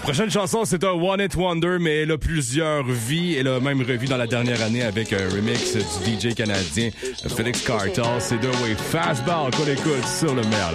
Prochaine chanson, c'est un One Hit Wonder, mais elle a plusieurs vies. Elle a même revu dans la dernière année avec un remix du DJ canadien Félix Cartal. C'est The Way Fastball qu'on écoute sur le meilleur.